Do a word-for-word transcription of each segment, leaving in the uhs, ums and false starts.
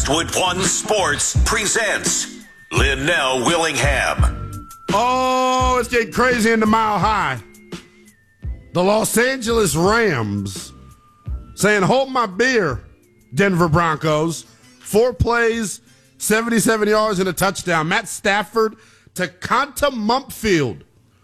Westwood One Sports presents Linnell Willingham. Oh, it's getting crazy in the Mile High. The Los Angeles Rams saying, hold my beer, Denver Broncos. Four plays, seventy-seven yards and a touchdown. Matt Stafford to Conta Mumpfield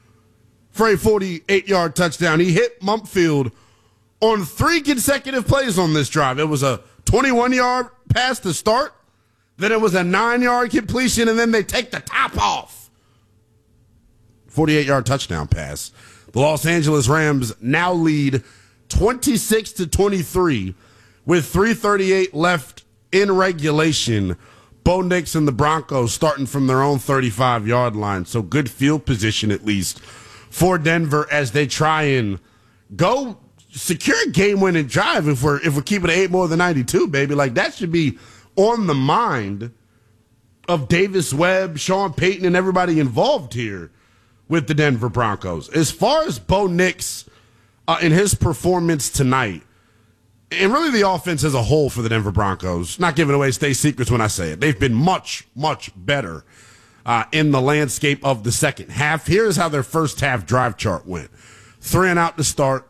for a forty-eight-yard touchdown. He hit Mumpfield on three consecutive plays on this drive. It was a twenty-one-yard pass to start, then it was a nine-yard completion, and then they take the top off. forty-eight-yard touchdown pass. The Los Angeles Rams now lead twenty-six to twenty-three with three thirty-eight left in regulation. Bo Nix and the Broncos starting from their own thirty-five-yard line, so good field position at least for Denver as they try and go secure a game-winning drive. If we're if we're keeping it eight more than ninety-two, baby, like that should be on the mind of Davis Webb, Sean Payton, and everybody involved here with the Denver Broncos. As far as Bo Nix uh, in his performance tonight, and really the offense as a whole for the Denver Broncos, not giving away state secrets when I say it, they've been much, much better uh, in the landscape of the second half. Here's how their first half drive chart went. Three and out to start,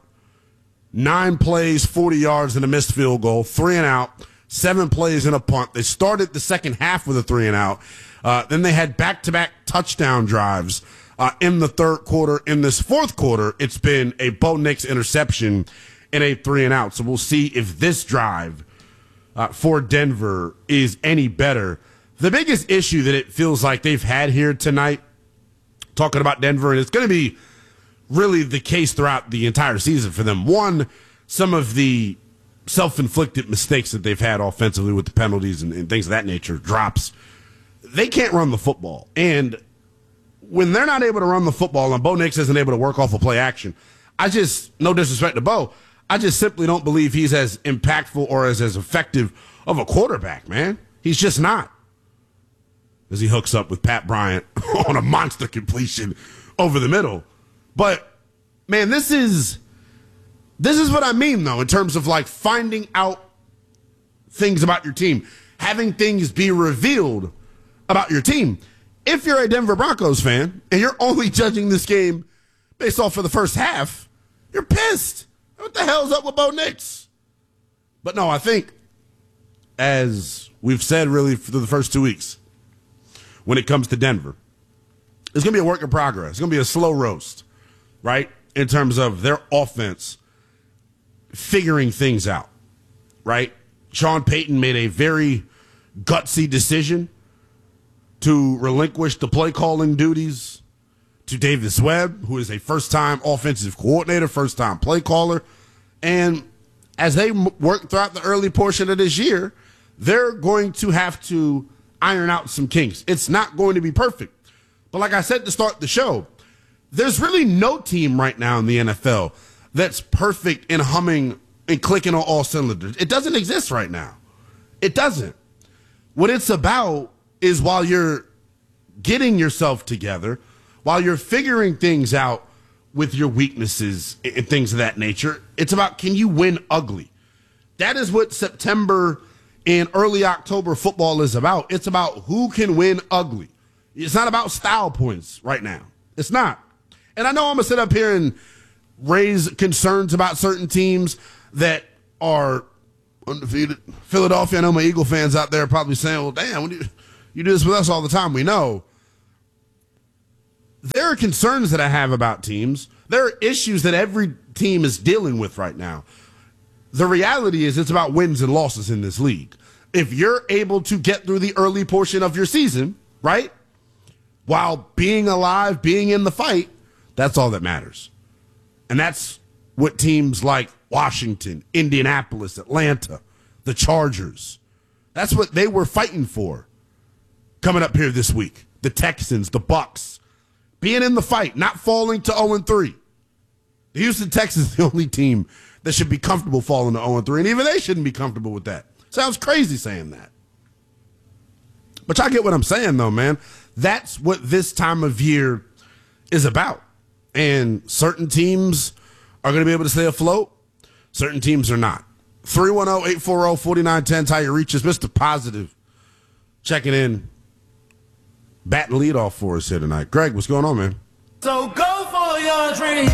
nine plays, forty yards, and a missed field goal, three and out, seven plays and a punt. They started the second half with a three and out. Uh, then they had back-to-back touchdown drives uh, in the third quarter. In this fourth quarter, it's been a Bo Nix interception and a three and out. So we'll see if this drive uh, for Denver is any better. The biggest issue that it feels like they've had here tonight, talking about Denver, and it's going to be really the case throughout the entire season for them. One, some of the self-inflicted mistakes that they've had offensively with the penalties and, and things of that nature, drops. They can't run the football. And when they're not able to run the football and Bo Nix isn't able to work off a play action, I just, no disrespect to Bo, I just simply don't believe he's as impactful or as, as effective of a quarterback, man. He's just not. As he hooks up with Pat Bryant on a monster completion over the middle. But, man, this is this is what I mean, though, in terms of, like, finding out things about your team, having things be revealed about your team. If you're a Denver Broncos fan and you're only judging this game based off of the first half, you're pissed. What the hell's up with Bo Nix? But, no, I think, as we've said really for the first two weeks, when it comes to Denver, it's going to be a work in progress. It's going to be a slow roast, right, in terms of their offense figuring things out, right? Sean Payton made a very gutsy decision to relinquish the play-calling duties to Davis Webb, who is a first-time offensive coordinator, first-time play caller. And as they work throughout the early portion of this year, they're going to have to iron out some kinks. It's not going to be perfect. But like I said to start the show, there's really no team right now in the N F L that's perfect in humming and clicking on all cylinders. It doesn't exist right now. It doesn't. What it's about is while you're getting yourself together, while you're figuring things out with your weaknesses and things of that nature, it's about, can you win ugly? That is what September and early October football is about. It's about who can win ugly. It's not about style points right now. It's not. And I know I'm going to sit up here and raise concerns about certain teams that are undefeated. Philadelphia, I know my Eagle fans out there are probably saying, well, damn, you, you do this with us all the time. We know. There are concerns that I have about teams. There are issues that every team is dealing with right now. The reality is it's about wins and losses in this league. If you're able to get through the early portion of your season, right, while being alive, being in the fight, that's all that matters. And that's what teams like Washington, Indianapolis, Atlanta, the Chargers, that's what they were fighting for coming up here this week. The Texans, the Bucks, being in the fight, not falling to oh and three. The Houston Texans are the only team that should be comfortable falling to oh and three, and even they shouldn't be comfortable with that. Sounds crazy saying that. But y'all get what I'm saying, though, man. That's what this time of year is about. And certain teams are going to be able to stay afloat. Certain teams are not. three one zero, eight four zero, four nine one zero, how you reach us. Mister Positive checking in, batting leadoff for us here tonight. Greg, what's going on, man? So go for your dream.